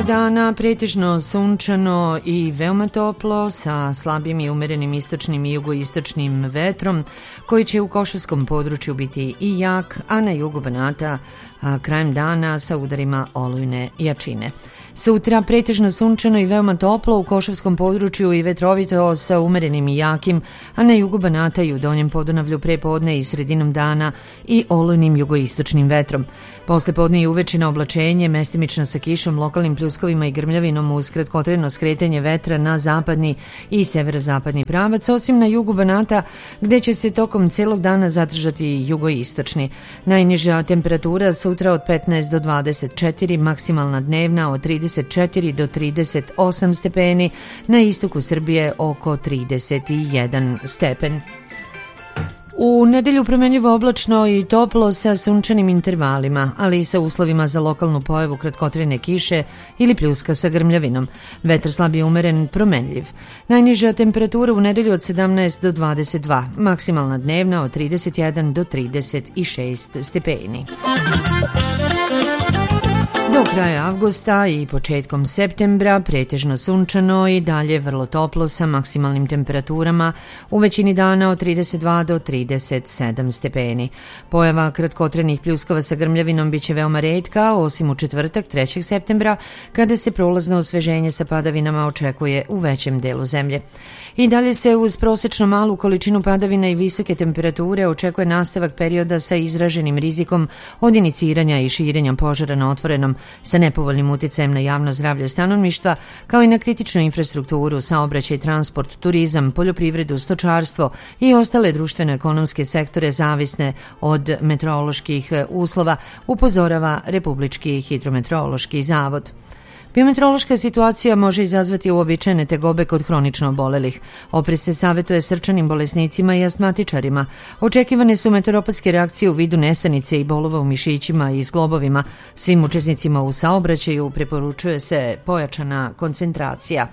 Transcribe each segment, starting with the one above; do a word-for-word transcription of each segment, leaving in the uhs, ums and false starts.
Sutra dana pretežno sunčano i veoma toplo sa slabim i umerenim istočnim i jugoistočnim vetrom koji će u Košavskom području biti i jak, a na jugu Banata a, krajem dana sa udarima olujne jačine. Sutra pretežno sunčano i veoma toplo u Košavskom području i vetrovito sa umerenim i jakim, a na jugu Banata i u Donjem Podunavlju prepodne i sredinom dana i olujnim jugoistočnim vetrom. Posle podne i uvečino oblačenje, mestimično sa kišom, lokalnim pljuskovima i grmljavinom uz kratkotrajno skretanje vetra na zapadni i severozapadni pravac, osim na jugu Banata gde će se tokom celog dana zadržati jugoistočni. Najniža temperatura sutra od petnaest do dvadeset četiri, maksimalna dnevna od trideset četiri do trideset osam stepeni, na istoku Srbije oko trideset jedan stepen. U nedelju promenljivo oblačno i toplo sa sunčanim intervalima, ali i sa uslovima za lokalnu pojavu kratkotrajne kiše ili pljuska sa grmljavinom. Vetar slab i umeren, promenljiv. Najniža temperatura u nedelju od sedamnaest do dvadeset dva, maksimalna dnevna od trideset jedan do trideset šest stepeni. Do kraja avgusta i početkom septembra pretežno sunčano i dalje vrlo toplo sa maksimalnim temperaturama u većini dana od trideset dva do trideset sedam stepeni. Pojava kratkotrenih pljuskava sa grmljavinom biće veoma retka, osim u četvrtak trećeg septembra kada se prolazno osveženje sa padavinama očekuje u većem delu zemlje. I dalje se uz prosečno malu količinu padavina i visoke temperature očekuje nastavak perioda sa izraženim rizikom od iniciranja i širenja požara na otvorenom sa nepovoljnim uticajem na javno zdravlje stanovništva, kao i na kritičnu infrastrukturu, saobraćaj, transport, turizam, poljoprivredu, stočarstvo i ostale društveno-ekonomske sektore zavisne od meteoroloških uslova, upozorava Republički hidrometeorološki zavod. Biometeorološka situacija može izazvati uobičajene tegobe kod hronično obolelih. Oprez se savjetuje srčanim bolesnicima i astmatičarima. Očekivane su meteoropatske reakcije u vidu nesanice i bolova u mišićima i zglobovima. Svim učesnicima u saobraćaju preporučuje se pojačana koncentracija.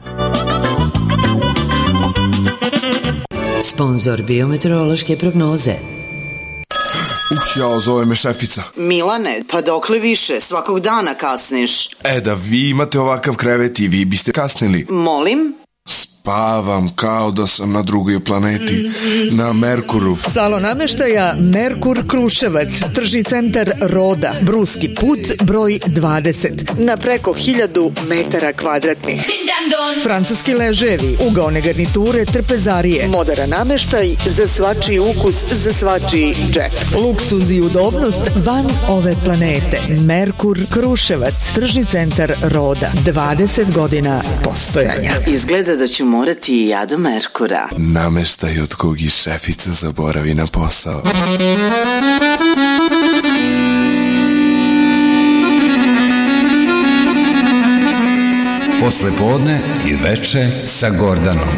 Sponzor biometeorološke prognoze. Uh, jao, zove me šefica. Milane, pa dokle više? Svakog dana kasniš. E, da vi imate ovakav krevet i vi biste kasnili. Molim? Spavam kao da sam na drugoj planeti, na Merkuru. Salon nameštaja Merkur Kruševac, tržni centar Roda, Bruski put, broj dvadeset, na preko hiljadu metara kvadratnih. Francuski leževi, ugaone garniture, trpezarije, moderan nameštaj za svačiji ukus, za svačiji džep. Luksuz i udobnost van ove planete. Merkur Kruševac, tržni centar Roda, dvadeset godina postojanja. Izgleda da ću morati i ja do Merkura. Nameštaj od kog i šefica zaboravi na posao. Posle podne i veče sa Gordanom.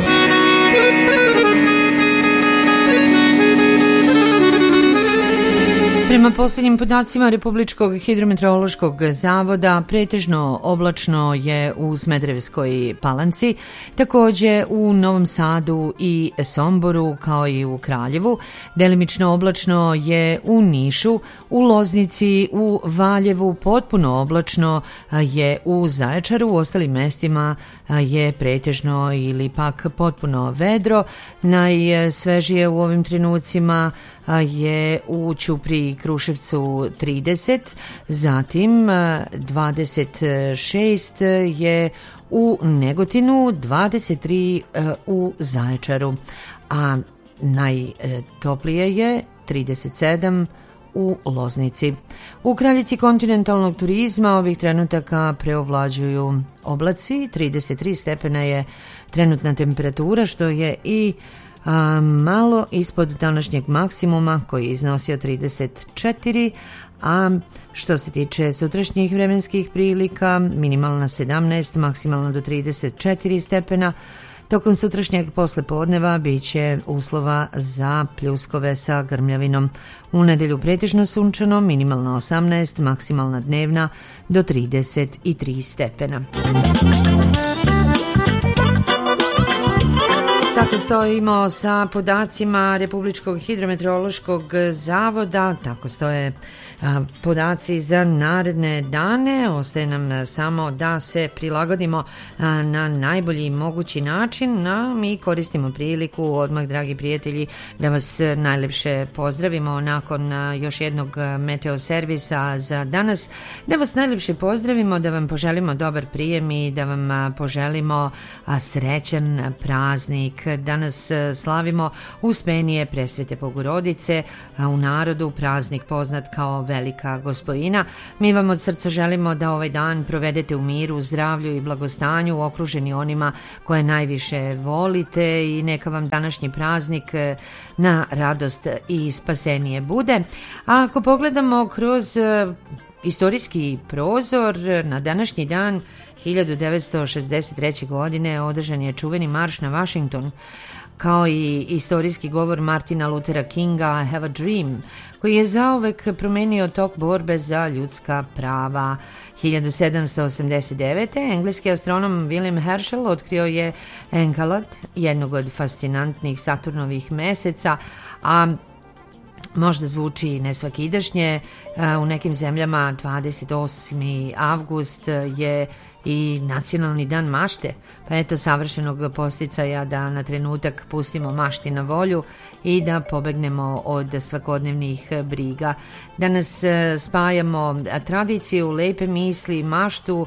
Prema posljednjim podacima Republičkog hidrometeorološkog zavoda, pretežno oblačno je u Smederevskoj Palanci, takođe u Novom Sadu i Somboru, kao i u Kraljevu. Delimično oblačno je u Nišu, u Loznici, u Valjevu, potpuno oblačno je u Zaječaru, u ostalim mestima je pretežno ili pak potpuno vedro. Najsvežije u ovim trenucima je u Ćupriji i Kruševcu trideset, zatim dvadeset šest je u Negotinu, dvadeset tri u Zaječaru, a najtoplije je trideset sedam u Loznici. U kraljici kontinentalnog turizma ovih trenutaka preovlađuju oblaci, trideset tri stepena je trenutna temperatura, što je i A, malo ispod današnjeg maksimuma koji je iznosio trideset četiri, a što se tiče sutrašnjih vremenskih prilika, minimalna sedamnaest, maksimalno do trideset četiri stepena. Tokom sutrašnjeg poslepodneva bit će uslova za pljuskove sa grmljavinom. U nedelju pretežno sunčano, minimalna osamnaest, maksimalna dnevna do trideset tri stepena. Tako stojimo sa podacima Republičkog hidrometeorološkog zavoda, tako stoje a, podaci za naredne dane. Ostaje nam samo da se prilagodimo a, na najbolji mogući način. A mi koristimo priliku odmah, dragi prijatelji, da vas najlepše pozdravimo nakon a, još jednog meteo servisa za danas. Da vas najlepše pozdravimo, da vam poželimo dobar prijem i da vam a, poželimo a, srećan praznik. Danas slavimo Uspenije Presvete Bogorodice, a u narodu praznik poznat kao Velika Gospojina. Mi vam od srca želimo da ovaj dan provedete u miru, zdravlju i blagostanju, okruženi onima koje najviše volite, i neka vam današnji praznik na radost i spasenije bude. A ako pogledamo kroz istorijski prozor, na današnji dan hiljadu devetsto šezdeset treće. godine održan je čuveni marš na Washington, kao i istorijski govor Martina Luthera Kinga Have a Dream, koji je zauvek promenio tok borbe za ljudska prava. hiljadu sedamsto osamdeset devete. engleski astronom William Herschel otkrio je Encelad, jednog od fascinantnih Saturnovih meseca, a možda zvuči nesvakidašnje. U nekim zemljama dvadeset osmi avgust je i nacionalni dan mašte, pa eto savršenog posticaja da na trenutak pustimo mašti na volju i da pobegnemo od svakodnevnih briga. Danas spajamo tradiciju, lepe misli, maštu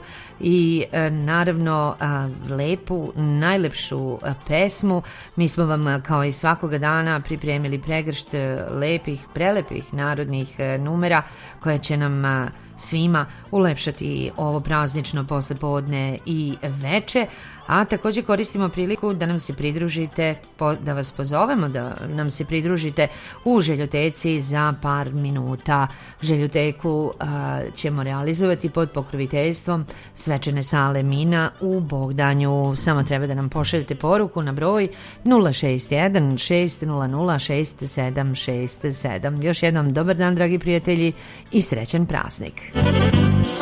i naravno lepu, najlepšu pesmu. Mi smo vam kao i svakoga dana pripremili pregršt lepih, prelepih narodnih numera koje će nam svima ulepšati ovo praznično poslepodne i veče, a također koristimo priliku da nam se pridružite, da vas pozovemo da nam se pridružite u željoteci za par minuta. Željoteku a, ćemo realizovati pod pokroviteljstvom svečane sale Mina u Bogdanju. Samo treba da nam pošaljete poruku na broj nula šest jedan šest nula nula šest sedam šest sedam. Još jednom dobar dan, dragi prijatelji, i srećan praznik.